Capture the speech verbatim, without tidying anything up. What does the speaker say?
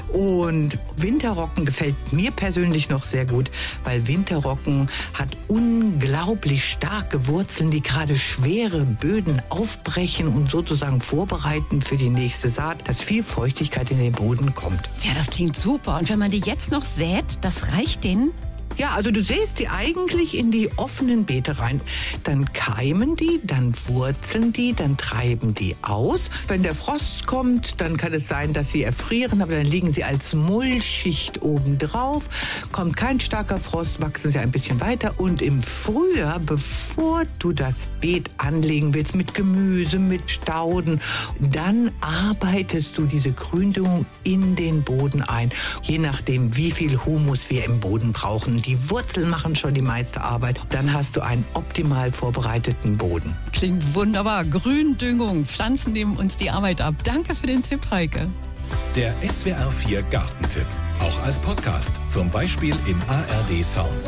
Und Winterrocken gefällt mir persönlich noch sehr gut, weil Winterrocken hat unglaublich starke Wurzeln, die gerade schwere Böden aufbrechen und sozusagen vorbereiten für die nächste Saat, dass viel Feuchtigkeit in den Boden kommt. Ja, das klingt super. Und wenn man die jetzt noch sät, das reicht denen? Ja, also du säst die eigentlich in die offenen Beete rein. Dann keimen die, dann wurzeln die, dann treiben die aus. Wenn der Frost kommt, dann kann es sein, dass sie erfrieren, aber dann liegen sie als Mullschicht obendrauf. Kommt kein starker Frost, wachsen sie ein bisschen weiter. Und im Frühjahr, bevor du das Beet anlegen willst mit Gemüse, mit Stauden, dann arbeitest du diese Gründüngung in den Boden ein. Je nachdem, wie viel Humus wir im Boden brauchen. Die Wurzeln machen schon die meiste Arbeit. Dann hast du einen optimal vorbereiteten Boden. Klingt wunderbar. Gründüngung. Pflanzen nehmen uns die Arbeit ab. Danke für den Tipp, Heike. Der S W R vier Gartentipp. Auch als Podcast. Zum Beispiel im A R D Sounds.